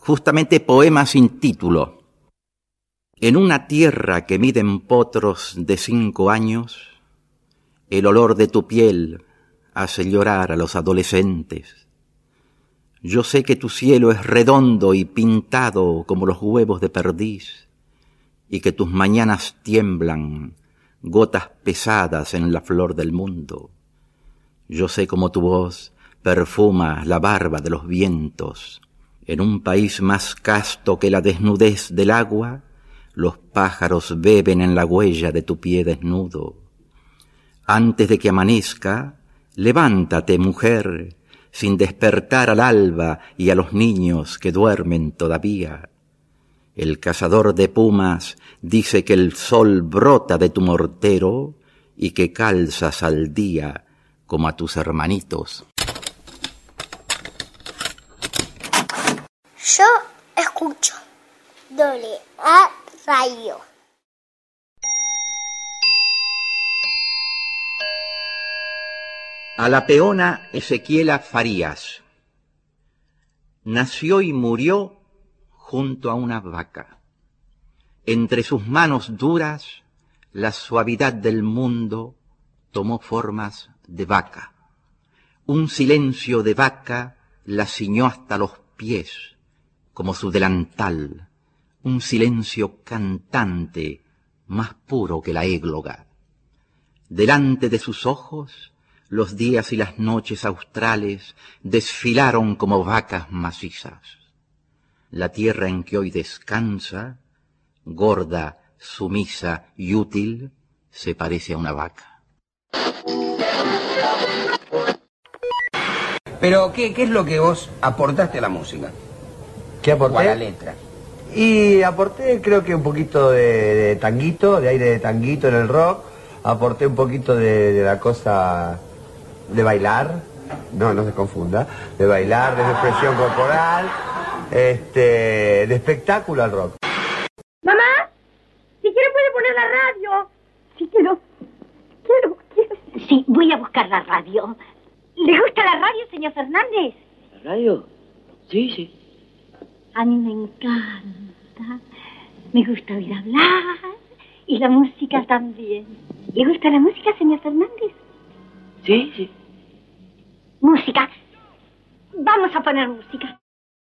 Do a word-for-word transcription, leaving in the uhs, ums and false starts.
justamente poema sin título. En una tierra que miden potros de cinco años, el olor de tu piel hace llorar a los adolescentes. Yo sé que tu cielo es redondo y pintado como los huevos de perdiz, y que tus mañanas tiemblan, gotas pesadas en la flor del mundo. Yo sé cómo tu voz perfuma la barba de los vientos. En un país más casto que la desnudez del agua, los pájaros beben en la huella de tu pie desnudo. Antes de que amanezca, levántate, mujer, sin despertar al alba y a los niños que duermen todavía. El cazador de pumas dice que el sol brota de tu mortero y que calzas al día como a tus hermanitos. Yo escucho doble A Radio. A la peona Ezequiela Farías. Nació y murió junto a una vaca. Entre sus manos duras, la suavidad del mundo tomó formas de vaca. Un silencio de vaca la ciñó hasta los pies, como su delantal, un silencio cantante más puro que la égloga. Delante de sus ojos, los días y las noches australes desfilaron como vacas macizas. La tierra en que hoy descansa, gorda, sumisa y útil, se parece a una vaca. Pero, ¿qué, qué es lo que vos aportaste a la música? ¿Qué aporté? O a la letra. Y aporté creo que un poquito de, de tanguito, de aire de tanguito en el rock. Aporté un poquito de, de la cosa de bailar, no, no se confunda, de bailar, de expresión corporal, este, de espectáculo al rock. Mamá, si quiere puede poner la radio. Sí, quiero, quiero, quiero. Sí, voy a buscar la radio. ¿Le gusta la radio, señor Fernández? ¿La radio? Sí, sí. A mí me encanta. Me gusta oír hablar y la música también. ¿Le gusta la música, señor Fernández? Sí, sí. Música. Vamos a poner música.